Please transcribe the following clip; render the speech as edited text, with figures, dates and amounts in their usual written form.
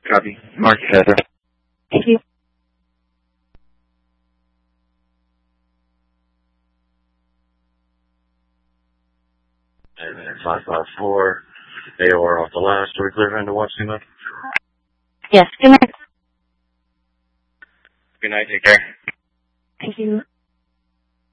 Copy. Mark Heather. Thank you. And then 554, AOR off the last. Are we clear into Washington? Yes, good night. Good night, take care. Thank you.